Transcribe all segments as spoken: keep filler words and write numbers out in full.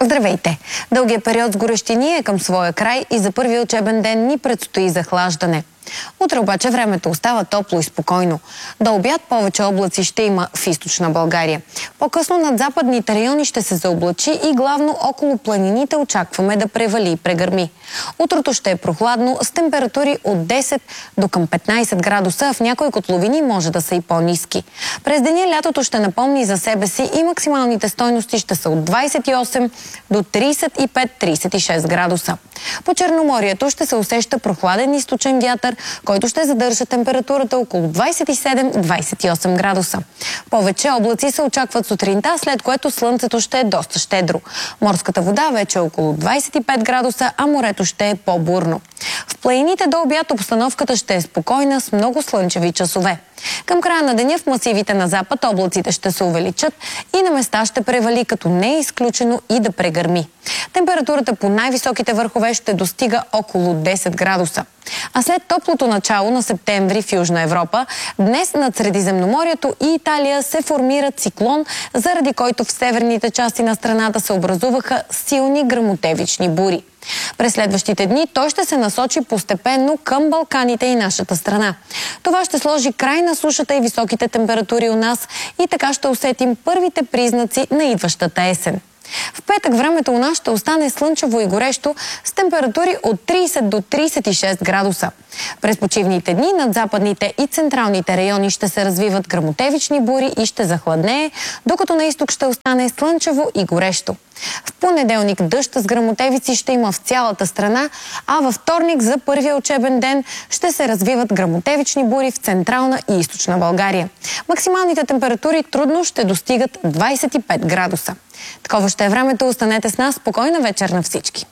Здравейте! Дългият период с горещини е към своя край и за първия учебен ден ни предстои захлаждане. Утре обаче времето остава топло и спокойно. До обяд повече облаци ще има в източна България. По-късно над западните райони ще се заоблачи и главно около планините очакваме да превали и прегърми. Утрото ще е прохладно с температури от десет до към петнайсет градуса, а в някои котловини може да са и по-ниски. През деня лятото ще напомни за себе си и максималните стойности ще са от двайсет и осем до трийсет и пет до трийсет и шест градуса. По Черноморието ще се усеща прохладен източен вятър, който ще задържа температурата около двайсет и седем до двайсет и осем градуса. Повече облаци се очакват сутринта, след което слънцето ще е доста щедро. Морската вода вече е около двайсет и пет градуса, а морето ще е по-бурно. В планините до обяд обстановката ще е спокойна с много слънчеви часове. Към края на деня в масивите на запад облаците ще се увеличат и на места ще превали, като не е изключено и да прегърми. Температурата по най-високите върхове ще достига около десет градуса. А след топлото начало на септември в Южна Европа, днес над Средиземноморието и Италия се формира циклон, заради който в северните части на страната се образуваха силни гръмотевични бури. През следващите дни той ще се насочи постепенно към Балканите и нашата страна. Това ще сложи край на сушата и високите температури у нас и така ще усетим първите признаци на идващата есен. В петък времето у нас ще остане слънчево и горещо с температури от трийсет до трийсет и шест градуса. През почивните дни над западните и централните райони ще се развиват гръмотевични бури и ще захладнее, докато на изток ще остане слънчево и горещо. В понеделник дъжд с гръмотевици ще има в цялата страна, а във вторник за първия учебен ден ще се развиват гръмотевични бури в централна и източна България. Максималните температури трудно ще достигат двайсет и пет градуса. Такова ще е времето. Останете с нас. Спокойна вечер на всички!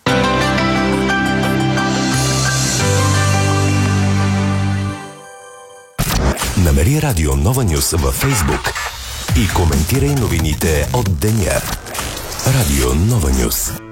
Намери Радио Нова Нюз във Фейсбук и коментирай новините от деня. Радио Нова Нюз.